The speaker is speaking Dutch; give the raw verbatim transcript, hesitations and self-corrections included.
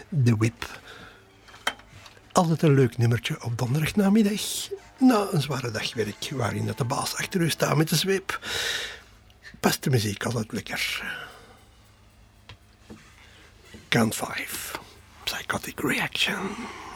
The Whip. Altijd een leuk nummertje op donderdagnamiddag. Na een zware dagwerk waarin dat de baas achter u staat met de zweep. Past de muziek altijd lekker. Count five. Psychotic Reaction.